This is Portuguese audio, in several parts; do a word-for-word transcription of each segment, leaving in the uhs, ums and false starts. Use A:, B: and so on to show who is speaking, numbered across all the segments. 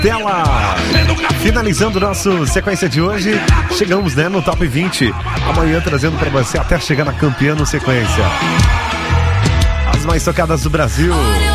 A: Tela. Finalizando nosso sequência de hoje, chegamos, né, no top vinte. Amanhã trazendo para você até chegar na campeã no sequência. As mais tocadas do Brasil.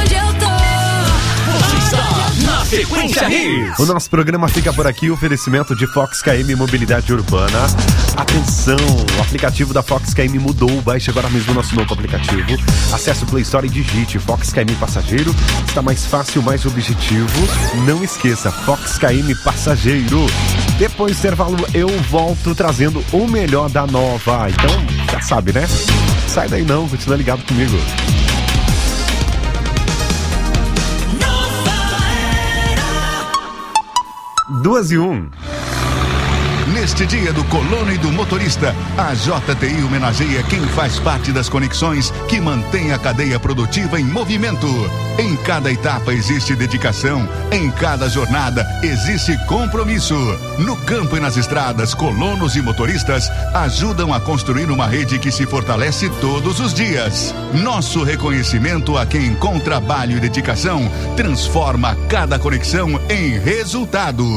B: Sequência Hits.
A: O nosso programa fica por aqui. Oferecimento de Fox K M Mobilidade Urbana. Atenção, o aplicativo da Fox K M mudou. Baixe agora mesmo o nosso novo aplicativo. Acesse o Play Store e digite Fox K M Passageiro. Está mais fácil, mais objetivo. Não esqueça, Fox K M Passageiro. Depois do intervalo eu volto trazendo o melhor da nova. Então, já sabe, né? Sai daí não, continua ligado comigo. Duas e um.
C: Neste dia do colono e do motorista, a J T I homenageia quem faz parte das conexões que mantém a cadeia produtiva em movimento. Em cada etapa existe dedicação, em cada jornada existe compromisso. No campo e nas estradas, colonos e motoristas ajudam a construir uma rede que se fortalece todos os dias. Nosso reconhecimento a quem com trabalho e dedicação transforma cada conexão em resultado.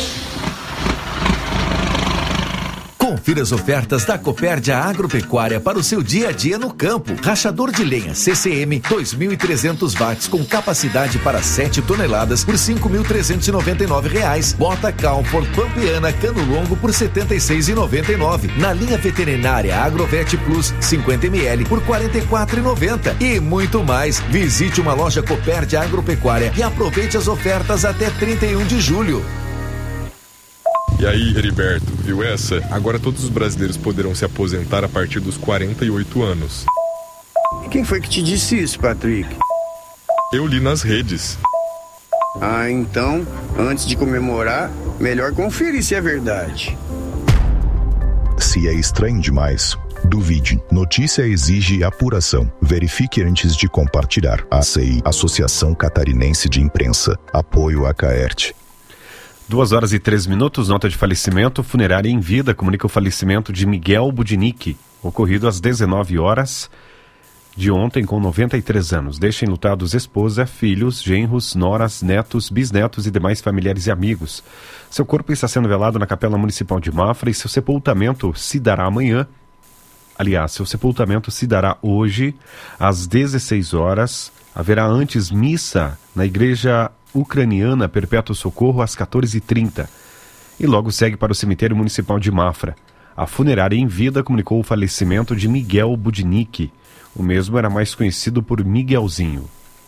B: Confira as ofertas da Copérdia Agropecuária para o seu dia a dia no campo. Rachador de lenha C C M dois mil e trezentos watts com capacidade para sete toneladas por cinco mil trezentos e noventa e nove reais. Bota Calfor Pampeana Cano Longo por setenta e seis reais e noventa e nove. Na linha veterinária Agrovet Plus cinquenta mililitros por quarenta e quatro reais e noventa centavos. E muito mais. Visite uma loja Copérdia Agropecuária e aproveite as ofertas até trinta e um de julho.
D: E aí, Heriberto, viu essa? Agora todos os brasileiros poderão se aposentar a partir dos quarenta e oito anos.
E: E quem foi que te disse isso, Patrick?
D: Eu li nas redes.
E: Ah, então, antes de comemorar, melhor conferir se é verdade.
F: Se é estranho demais, duvide. Notícia exige apuração. Verifique antes de compartilhar. A C I, Associação Catarinense de Imprensa. Apoio a Caerte.
A: Duas horas e três minutos, nota de falecimento. Funerária em Vida comunica o falecimento de Miguel Budinick, ocorrido às dezenove horas de ontem, com noventa e três anos. Deixa enlutados esposa, filhos, genros, noras, netos, bisnetos e demais familiares e amigos. Seu corpo está sendo velado na Capela Municipal de Mafra e seu sepultamento se dará amanhã. Aliás, seu sepultamento se dará hoje, às dezesseis horas. Haverá antes missa na Igreja Ucraniana Perpétuo Socorro às quatorze e trinta e logo segue para o cemitério municipal de Mafra. A funerária em Vida comunicou o falecimento de Miguel Budinick. O mesmo era mais conhecido por Miguelzinho.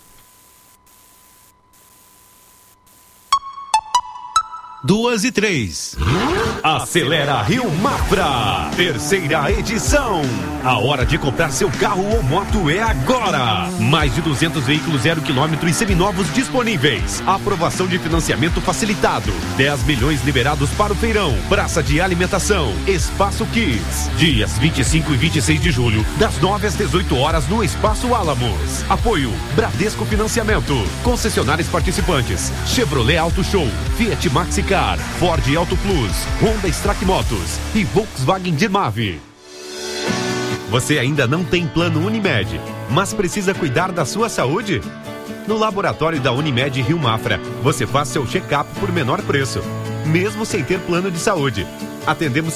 B: Duas e três. Acelera Rio Mafra, terceira edição. A hora de comprar seu carro ou moto é agora. Mais de duzentos veículos zero quilômetro e seminovos disponíveis. Aprovação de financiamento facilitado. dez milhões liberados para o feirão. Praça de alimentação. Espaço Kids. Dias vinte e cinco e vinte e seis de julho, das nove às dezoito horas no Espaço Álamos. Apoio Bradesco Financiamento. Concessionários participantes: Chevrolet Auto Show, Fiat Maxicar, Ford Auto Plus, Honda Strack Motos e Volkswagen Dirmave. Você ainda não tem plano Unimed, mas precisa cuidar da sua saúde? No laboratório da Unimed Rio Mafra, você faz seu check-up por menor preço, mesmo sem ter plano de saúde. Atendemos